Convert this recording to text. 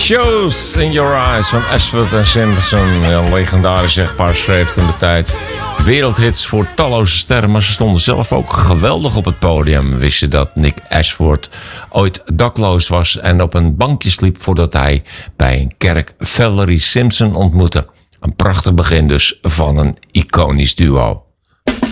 Shows in Your Eyes van Ashford en Simpson. Een legendarisch echtpaar schreef toen de tijd wereldhits voor talloze sterren, maar ze stonden zelf ook geweldig op het podium. Wist je dat Nick Ashford ooit dakloos was en op een bankje sliep voordat hij bij een kerk Valerie Simpson ontmoette? Een prachtig begin dus van een iconisch duo.